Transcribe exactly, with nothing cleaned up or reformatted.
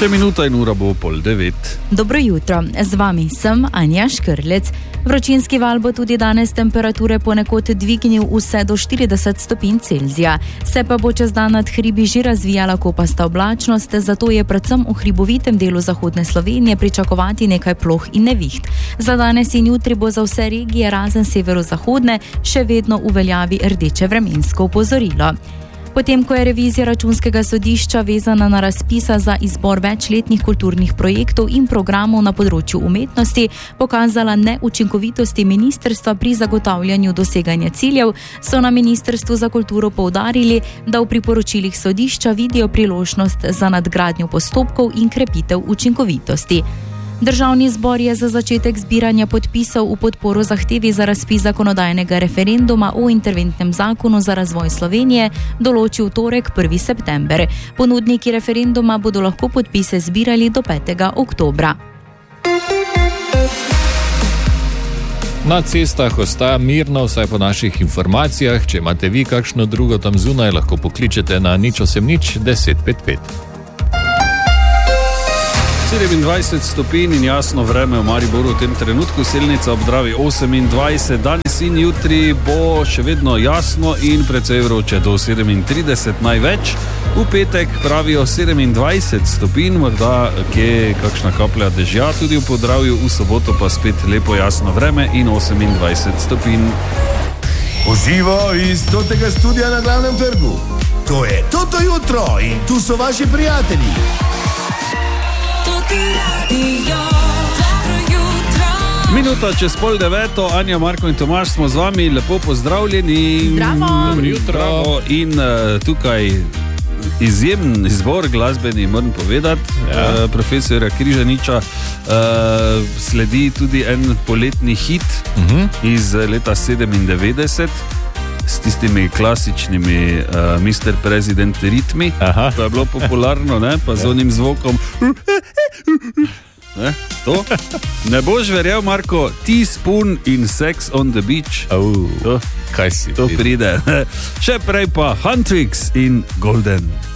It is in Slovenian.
Še minuta in ura bo pol devet. Dobro jutro, z vami sem Anja Škrlec. Vročinski val bo tudi danes temperature ponekod dvignil vse do štirideset stopinj Celzija. Se pa bo čez dan nad hribi že razvijala kopasta oblačnost, zato je predvsem v hribovitem delu zahodne Slovenije pričakovati nekaj ploh in neviht. Za danes in jutri bo za vse regije razen severozahodne še vedno v veljavi rdeče vremensko opozorilo. Potem, ko je revizija Računskega sodišča vezana na razpisa za izbor večletnih kulturnih projektov in programov na področju umetnosti pokazala neučinkovitosti ministrstva pri zagotavljanju doseganja ciljev, so na Ministrstvu za kulturo poudarili, da v priporočilih sodišča vidijo priložnost za nadgradnjo postopkov in krepitev učinkovitosti. Državni zbor je za začetek zbiranja podpisov v podporo zahtevi za razpis zakonodajnega referenduma o interventnem zakonu za razvoj Slovenije določil torek prvega septembra. Ponudniki referenduma bodo lahko podpise zbirali do petega oktobra. Na cestah ostaja mirno, vsaj po naših informacijah. Če imate vi kakšno drugo tam zunaj, lahko pokličete na nič osem nič deset pet pet. sedemindvajset stopinj in jasno vreme v Mariboru v tem trenutku, Selnica ob Dravi osemindvajset, danes in jutri bo še vedno jasno in precej vroče do sedemintrideset največ. V petek pravijo sedemindvajset stopinj, morda kje kakšna kaplja dežja, tudi v Podravju, v soboto pa spet lepo jasno vreme in osemindvajset stopinj. Uživo iz totega studia na Glavnem trgu. To je Toto jutro in tu so vaši prijatelji. Minuta čez pol deveto, Anja, Marko in Tomaž smo z vami, lepo pozdravljeni. Zdravo. Dobro jutro. In uh, tukaj izjemen izbor glasbeni, moram povedati, ja. uh, profesorja Križaniča. Uh, sledi tudi en poletni hit uh-huh. iz leta sedemindevetdeset s tistimi klasičnimi uh, mister President ritmi. Aha. To je bilo popularno, ne? Pa z onim zvokom. Ne? To? Ne boš verjel, Marko, Teaspoon in Sex on the Beach. Oh, to, kaj si to pride. Še prej pa Huntrix in Golden.